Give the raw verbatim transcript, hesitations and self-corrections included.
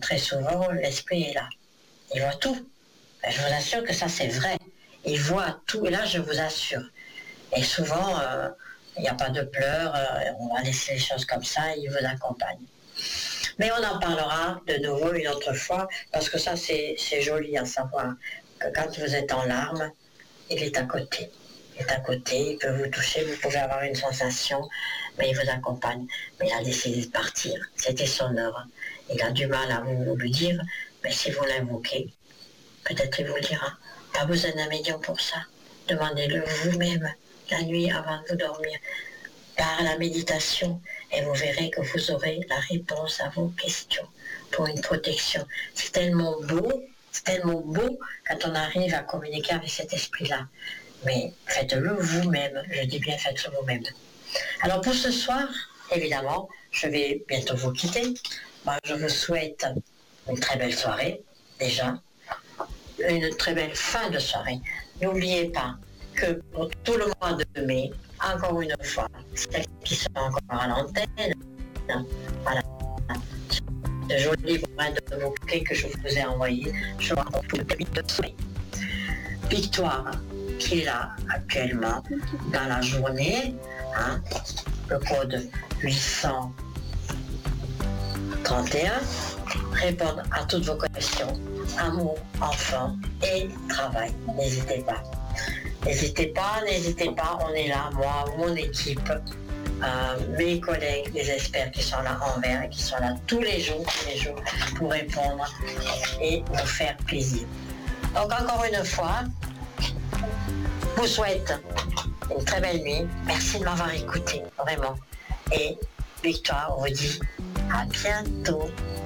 très souvent, l'esprit est là. Il voit tout. Je vous assure que ça, c'est vrai. Il voit tout, et là, je vous assure. Et souvent, euh, il n'y a pas de pleurs, euh, on va laisser les choses comme ça, il vous accompagne. Mais on en parlera de nouveau une autre fois, parce que ça, c'est joli à savoir que quand vous êtes en larmes, il est à côté. Il est à côté, il peut vous toucher, vous pouvez avoir une sensation, mais il vous accompagne. Mais il a décidé de partir, c'était son heure. Il a du mal à vous le dire, mais si vous l'invoquez, peut-être il vous le dira. Pas besoin d'un médium pour ça. Demandez-le vous-même, la nuit avant de vous dormir, par la méditation, et vous verrez que vous aurez la réponse à vos questions pour une protection. C'est tellement beau, c'est tellement beau quand on arrive à communiquer avec cet esprit-là. Mais faites-le vous-même, je dis bien faites-le vous-même. Alors pour ce soir, évidemment, je vais bientôt vous quitter. Moi, je vous souhaite une très belle soirée, déjà, une très belle fin de soirée. N'oubliez pas que pour tout le mois de mai, encore une fois, celles qui sont encore à l'antenne, voilà, ce joli brin de mots-clés que je vous ai envoyé, je vous raconte tout le début de soirée. Victoire, qui est là actuellement dans la journée, hein, le code huit cent trente et un, répondre à toutes vos questions, amour, enfant et travail. N'hésitez pas. N'hésitez pas, n'hésitez pas, on est là, moi, mon équipe, euh, mes collègues, les experts qui sont là envers et qui sont là tous les jours, tous les jours, pour répondre et vous faire plaisir. Donc encore une fois, je vous souhaite une très belle nuit. Merci de m'avoir écouté, vraiment. Et Victoire vous dit à bientôt.